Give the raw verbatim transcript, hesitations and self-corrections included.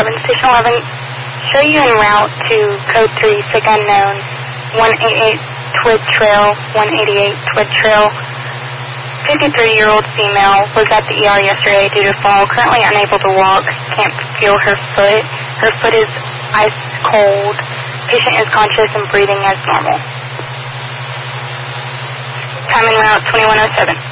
eleven. Station eleven, show you en route to code three, sick unknown, one eighty-eight Twid Trail, one eighty-eight Twid Trail. fifty-three-year-old female was at the E R yesterday due to fall, currently unable to walk, can't feel her foot. Her foot is ice cold. Patient is conscious and breathing as normal. Time en route twenty-one oh seven.